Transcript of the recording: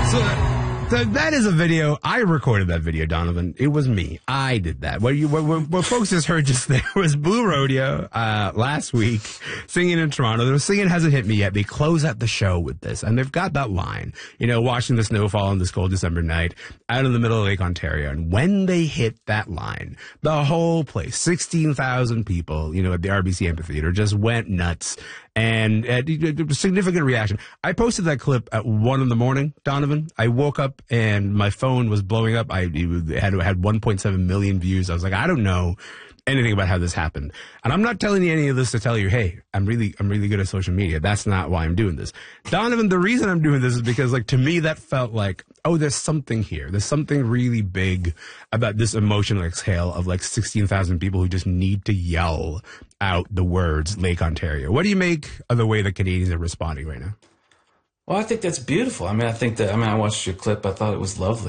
So that is a video. I recorded that video, Donovan. It was me. I did that. What folks just heard just there was Blue Rodeo last week singing in Toronto. Their singing hasn't hit me yet. They close out the show with this, and they've got that line, watching the snow fall on this cold December night out in the middle of Lake Ontario. And when they hit that line, the whole place, 16,000 people, at the RBC Amphitheater just went nuts. And significant reaction. I posted that clip at 1 a.m, Donovan. I woke up and my phone was blowing up. It had 1.7 million views. I was like, I don't know anything about how this happened. And I'm not telling you any of this to tell you, hey, I'm really good at social media. That's not why I'm doing this. Donovan, the reason I'm doing this is because, to me, that felt like, oh, there's something here. There's something really big about this emotional exhale of 16,000 people who just need to yell out the words Lake Ontario. What do you make of the way the Canadians are responding right now? Well, I think that's beautiful. I watched your clip. I thought it was lovely.